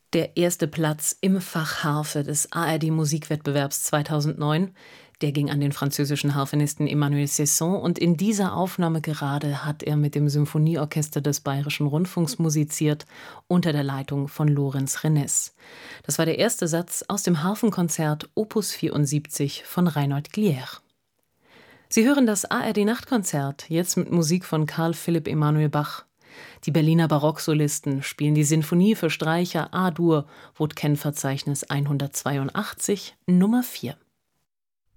Der erste Platz im Fach Harfe des ARD-Musikwettbewerbs 2009, der ging an den französischen Harfenisten Emmanuel Cesson, und in dieser Aufnahme gerade hat er mit dem Symphonieorchester des Bayerischen Rundfunks musiziert, unter der Leitung von Lorenz Reness. Das war der erste Satz aus dem Harfenkonzert Opus 74 von Reinhold Glier. Sie hören das ARD-Nachtkonzert, jetzt mit Musik von Carl Philipp Emanuel Bach. Die Berliner Barocksolisten spielen die Sinfonie für Streicher A-Dur, Wotken-Verzeichnis 182, Nummer 4.